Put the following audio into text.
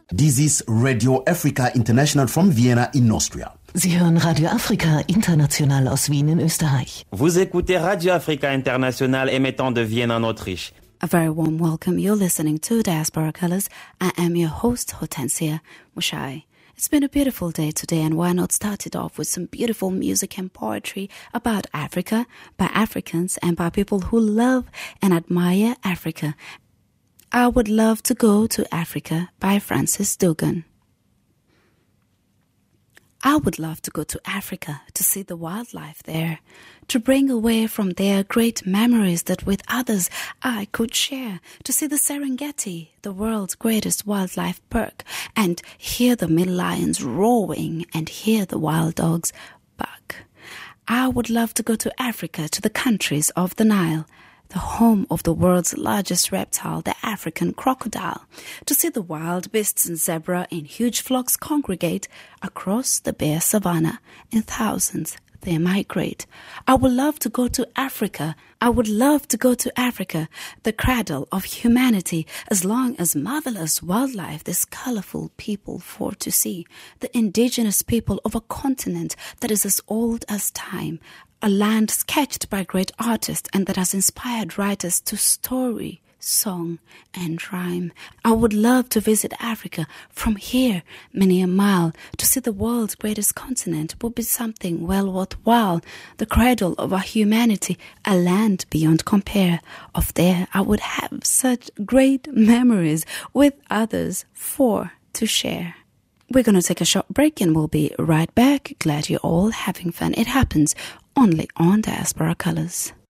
This is Radio Africa International from Vienna in Austria. Sie hören Radio Afrika International aus Wien in Österreich. Vous écoutez Radio Africa International émettant de Vienne en Autriche. A very warm welcome. You're listening to Diaspora Colors. I am your host, Hortensia Mushai. It's been a beautiful day today, and why not start it off with some beautiful music and poetry about Africa, by Africans, and by people who love and admire Africa. I Would Love to Go to Africa by Francis Dugan. I would love to go to Africa to see the wildlife there, to bring away from there great memories that with others I could share, to see the Serengeti, the world's greatest wildlife park, and hear the middle lions roaring and hear the wild dogs bark. I would love to go to Africa, to the countries of the Nile, the home of the world's largest reptile, the African crocodile, to see the wild beasts and zebra in huge flocks congregate across the bare savanna. In thousands they migrate. I would love to go to Africa. I would love to go to Africa, the cradle of humanity, as long as marvelous wildlife, this colorful people for to see, the indigenous people of a continent that is as old as time, a land sketched by great artists and that has inspired writers to story, song, and rhyme. I would love to visit Africa from here, many a mile. To see the world's greatest continent would be something well worthwhile. The cradle of our humanity, a land beyond compare. Of there I would have such great memories with others for to share. We're going to take a short break and we'll be right back. Glad you're all having fun. It happens only on Diaspora Colors.